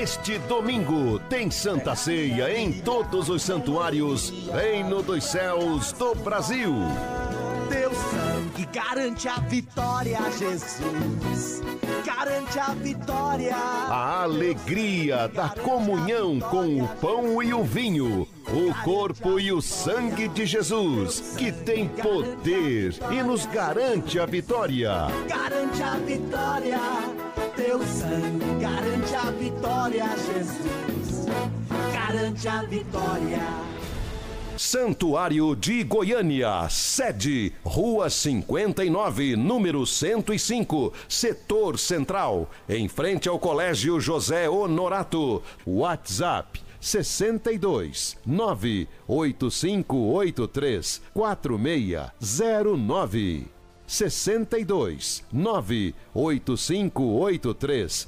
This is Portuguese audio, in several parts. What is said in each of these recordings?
Neste domingo tem Santa Ceia em todos os santuários Reino dos Céus do Brasil. Teu sangue garante a vitória, Jesus. Garante a vitória. A alegria da comunhão com o pão e o vinho, o corpo e o sangue de Jesus, que tem poder e nos garante a vitória. Garante a vitória. Teu sangue garante a vitória, Jesus. Garante a vitória. Santuário de Goiânia, sede, Rua 59, número 105, Setor Central, em frente ao Colégio José Honorato. WhatsApp 62 98583 4609. 62 98583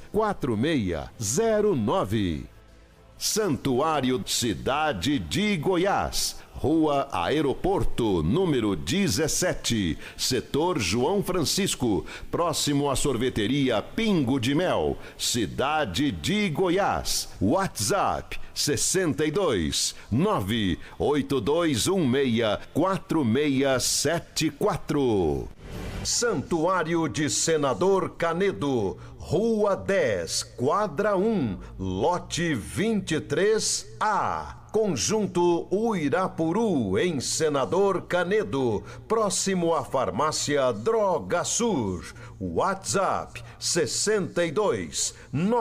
4609. Santuário Cidade de Goiás, Rua Aeroporto, número 17, Setor João Francisco, próximo à sorveteria Pingo de Mel, Cidade de Goiás. WhatsApp 62 98216 4674. Santuário de Senador Canedo, Rua 10, Quadra 1, Lote 23A, Conjunto Uirapuru, em Senador Canedo, próximo à farmácia Droga Sur. WhatsApp 62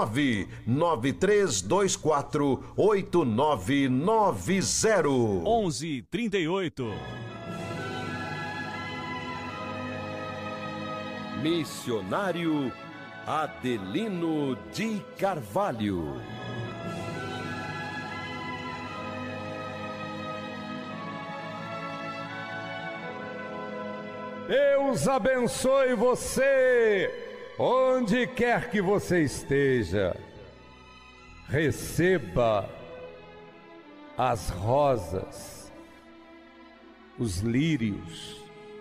99324 8990 1138. Missionário Adelino de Carvalho. Deus abençoe você, onde quer que você esteja. Receba as rosas, os lírios,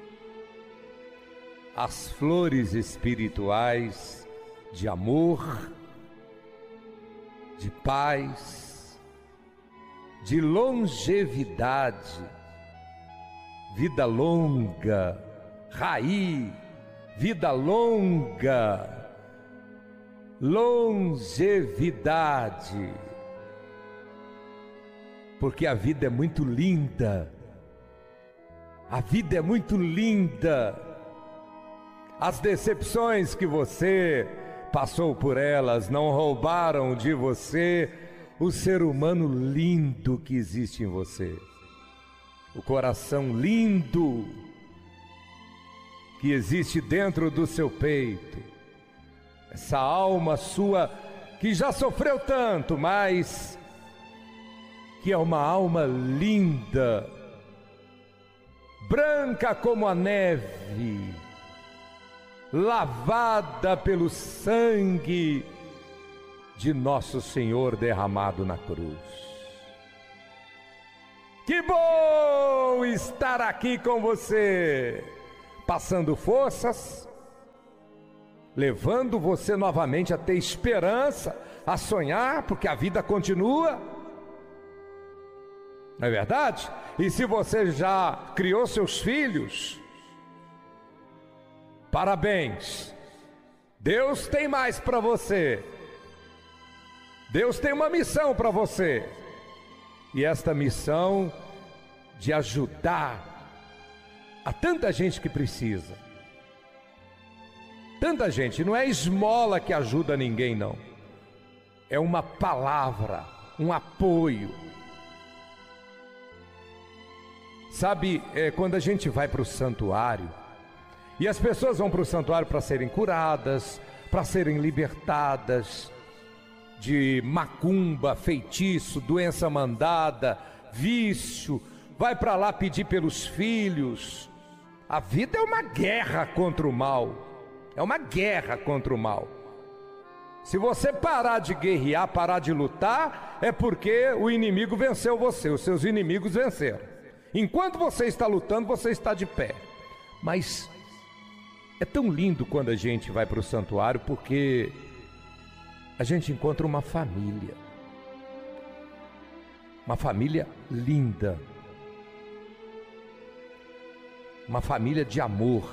as flores espirituais de amor, de paz, de longevidade, vida longa, Raí, vida longa, longevidade, porque a vida é muito linda, a vida é muito linda. As decepções que você passou por elas não roubaram de você o ser humano lindo que existe em você, o coração lindo que existe dentro do seu peito, essa alma sua que já sofreu tanto, mas que é uma alma linda, branca como a neve, lavada pelo sangue de Nosso Senhor derramado na cruz. Que bom estar aqui com você, passando forças, levando você novamente a ter esperança, a sonhar, porque a vida continua. Não é verdade? E se você já criou seus filhos, parabéns, Deus tem mais para você, Deus tem uma missão para você, e esta missão de ajudar a tanta gente que precisa, tanta gente, não é esmola que ajuda ninguém não, é uma palavra, um apoio. Sabe, quando a gente vai para o santuário, e as pessoas vão para o santuário para serem curadas, para serem libertadas de macumba, feitiço, doença mandada, vício, vai para lá pedir pelos filhos. A vida é uma guerra contra o mal, é uma guerra contra o mal. Se você parar de guerrear, parar de lutar, é porque o inimigo venceu você, os seus inimigos venceram. Enquanto você está lutando, você está de pé. Mas é tão lindo quando a gente vai para o santuário, porque a gente encontra uma família linda, uma família de amor,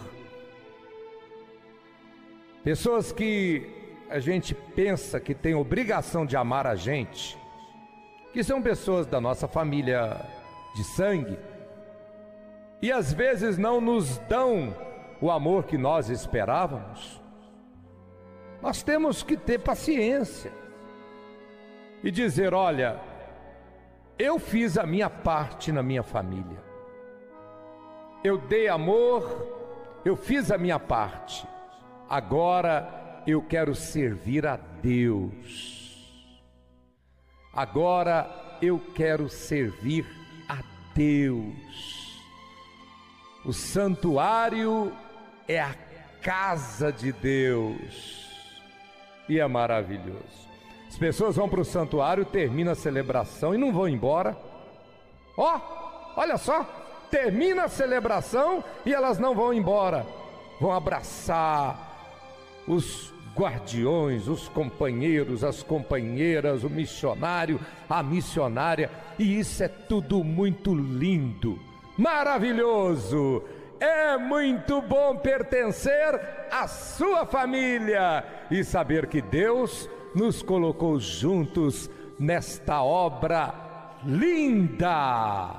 pessoas que a gente pensa que tem obrigação de amar a gente, que são pessoas da nossa família de sangue, e às vezes não nos dão o amor que nós esperávamos. Nós temos que ter paciência e dizer: olha, eu fiz a minha parte na minha família, eu dei amor, eu fiz a minha parte, agora eu quero servir a Deus, agora eu quero servir a Deus. O santuário é a casa de Deus e é maravilhoso. As pessoas vão para o santuário, termina a celebração e não vão embora. Olha só, termina a celebração e elas não vão embora, vão abraçar os guardiões, os companheiros, as companheiras, o missionário, a missionária, e isso é tudo muito lindo, maravilhoso. É muito bom pertencer à sua família e saber que Deus nos colocou juntos nesta obra linda,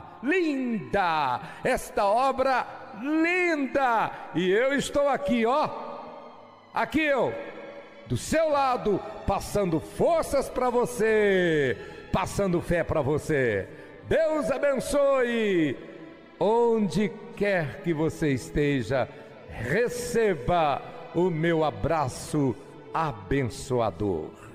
esta obra linda. E eu estou aqui, aqui eu, do seu lado, passando forças para você, passando fé para você. Deus abençoe. Onde quer que você esteja, receba o meu abraço abençoador.